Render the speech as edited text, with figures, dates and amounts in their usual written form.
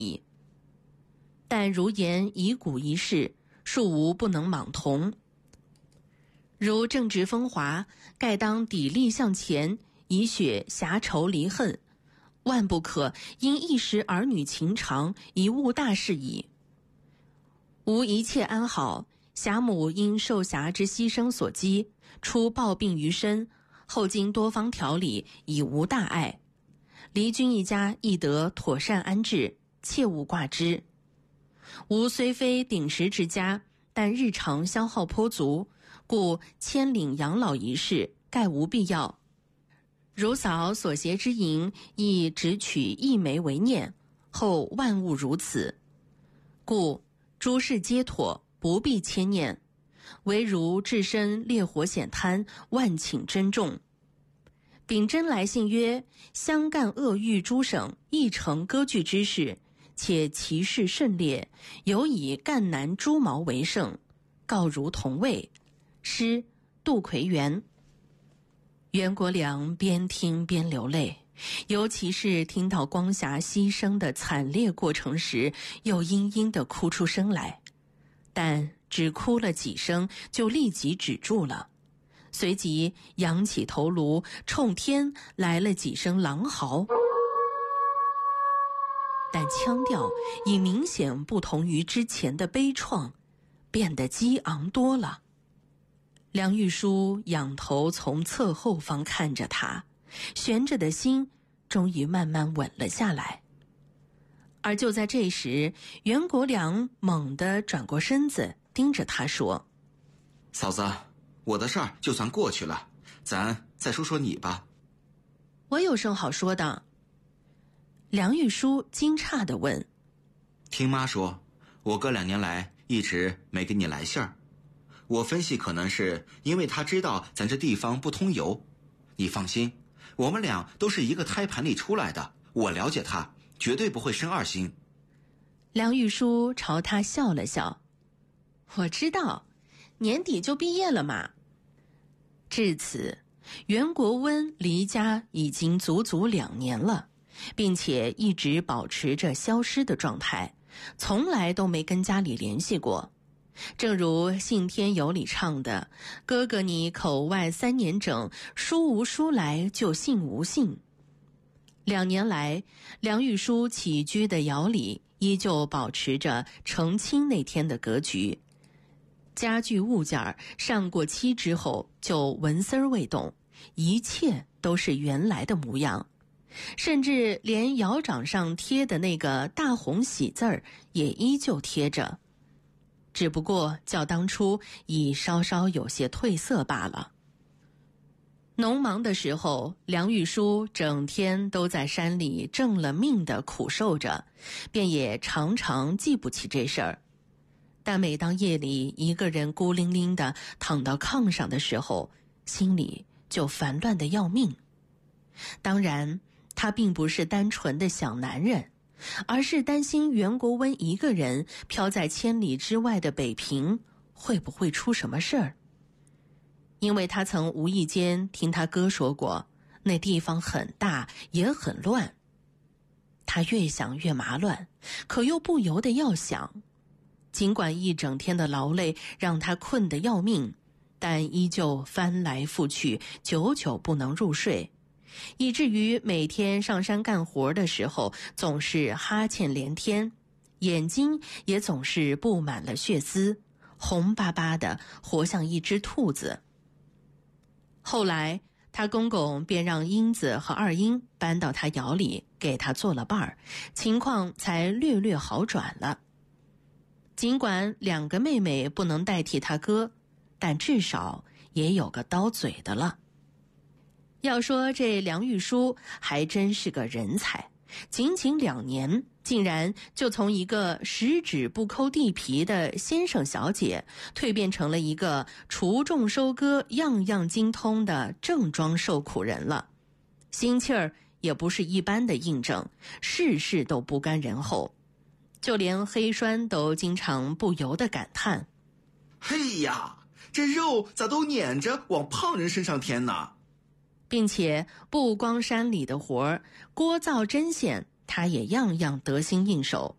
矣。但如言以古一事，庶无不能莽同。如正直风华，盖当砥砺向前，以雪侠仇离恨，万不可因一时儿女情长，贻误大事矣。吾一切安好，侠母因受侠之牺牲所激，初抱病于身，后经多方调理，已无大碍。离君一家亦得妥善安置，切勿挂之。吾虽非鼎食之家，但日常消耗颇足，故牵领养老一事概无必要。如嫂所携之银，亦只取一枚为念，后万物如此，故诸事皆妥，不必牵念。唯如置身烈火险滩，万请珍重。秉真来信曰：相干鄂豫诸省亦成割据之事，且其势甚烈，尤以赣南诸毛为胜，告如同位。诗杜奎元。袁国良边听边流泪，尤其是听到光霞牺牲的惨烈过程时，又嘤嘤地哭出声来，但只哭了几声就立即止住了，随即仰起头颅，冲天来了几声狼嚎，但腔调已明显不同于之前的悲怆，变得激昂多了。梁玉书仰头从侧后方看着他，悬着的心终于慢慢稳了下来。而就在这时，袁国良猛地转过身子，盯着他说： 嫂子，我的事儿就算过去了，咱再说说你吧。 我有什么好说的？梁玉书惊诧地问。 听妈说，我哥2年来一直没给你来信儿，我分析可能是因为他知道咱这地方不通邮。你放心，我们俩都是一个胎盘里出来的，我了解他，绝对不会生二心。 梁玉书朝他笑了笑：我知道，年底就毕业了嘛。至此，袁国温离家已经足足2年了，并且一直保持着消失的状态，从来都没跟家里联系过。正如信天游里唱的：哥哥你口外3年整，书无书来就信无信。2年来，梁玉书起居的窑里依旧保持着成亲那天的格局，家具物件上过漆之后就纹丝儿未动，一切都是原来的模样，甚至连窑掌上贴的那个大红喜字儿也依旧贴着，只不过较当初已稍稍有些褪色罢了。农忙的时候，梁玉书整天都在山里挣了命的苦受着，便也常常记不起这事儿。但每当夜里一个人孤零零地躺到炕上的时候，心里就烦乱得要命。当然，他并不是单纯的小男人，而是担心袁国温一个人飘在千里之外的北平会不会出什么事儿。因为他曾无意间听他哥说过，那地方很大也很乱。他越想越麻乱，可又不由得要想。尽管一整天的劳累让他困得要命，但依旧翻来覆去，久久不能入睡，以至于每天上山干活的时候总是哈欠连天，眼睛也总是布满了血丝，红巴巴的，活像一只兔子。后来他公公便让英子和二英搬到他窑里，给他做了伴儿，情况才略略好转了。尽管2个妹妹不能代替他哥，但至少也有个刀嘴的了。要说这梁玉书还真是个人才，仅仅2年，竟然就从一个十指不抠地皮的先生小姐，蜕变成了一个除种收割样样精通的正装受苦人了。心气儿也不是一般的硬正，事事都不甘人后。就连黑栓都经常不由得感叹： 嘿呀，这肉咋都撵着往胖人身上添呢？ 并且不光山里的活儿，锅灶针线他也样样得心应手。